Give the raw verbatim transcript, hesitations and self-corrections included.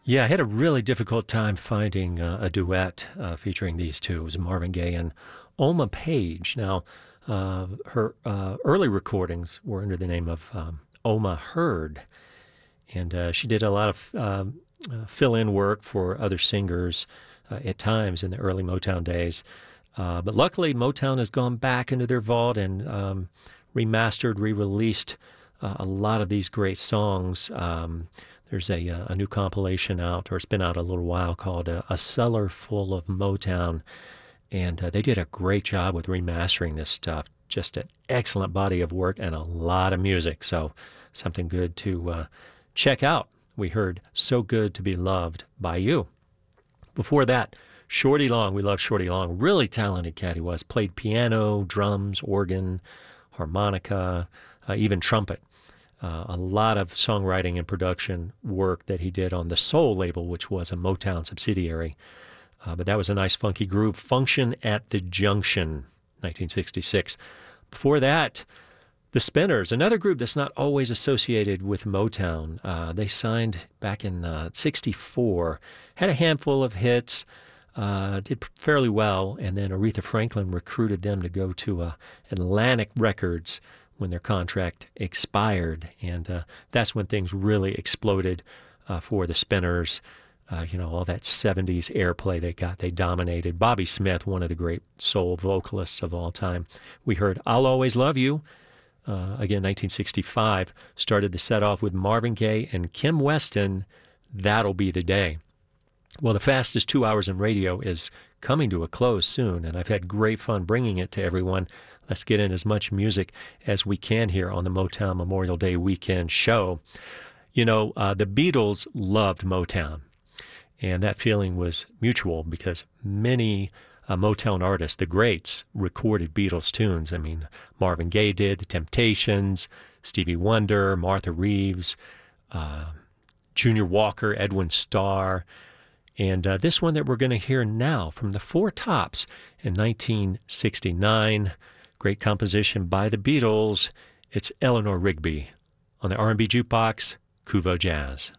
Yeah, I had a really difficult time finding uh, a duet uh, featuring these two. It was Marvin Gaye and Oma Page. Now, uh, her uh, early recordings were under the name of um, Oma Heard, and uh, she did a lot of um uh, fill-in work for other singers uh, at times in the early Motown days. Uh, but luckily, Motown has gone back into their vault and um, remastered, re-released uh, a lot of these great songs. Um, there's a, uh, a new compilation out, or it's been out a little while, called uh, A Cellar Full of Motown. And uh, they did a great job with remastering this stuff. Just an excellent body of work and a lot of music. So something good to uh, check out. We heard So Good to Be Loved by You. Before that, Shorty Long. We love Shorty Long. Really talented cat he was. Played piano, drums, organ, harmonica, uh, even trumpet. Uh, a lot of songwriting and production work that he did on the Soul label, which was a Motown subsidiary. Uh, but that was a nice funky groove. Function at the Junction, nineteen sixty-six. Before that, the Spinners, another group that's not always associated with Motown. Uh, they signed back in uh, sixty-four, had a handful of hits, uh, did fairly well, and then Aretha Franklin recruited them to go to uh, Atlantic Records when their contract expired, and uh, that's when things really exploded uh, for the Spinners. Uh, you know, all that seventies airplay they got, they dominated. Bobby Smith, one of the great soul vocalists of all time. We heard I'll Always Love You. Uh, again, nineteen sixty-five, started the set off with Marvin Gaye and Kim Weston, That'll Be the Day. Well, the fastest two hours in radio is coming to a close soon, and I've had great fun bringing it to everyone. Let's get in as much music as we can here on the Motown Memorial Day weekend show. You know, uh, the Beatles loved Motown, and that feeling was mutual because many Uh, Motown artists, the greats, recorded Beatles tunes. I mean, Marvin Gaye did, The Temptations, Stevie Wonder, Martha Reeves, uh, Junior Walker, Edwin Starr, and uh, this one that we're going to hear now from the Four Tops in nineteen sixty-nine. Great composition by the Beatles. It's Eleanor Rigby on the R and B Jukebox, Kuvo Jazz.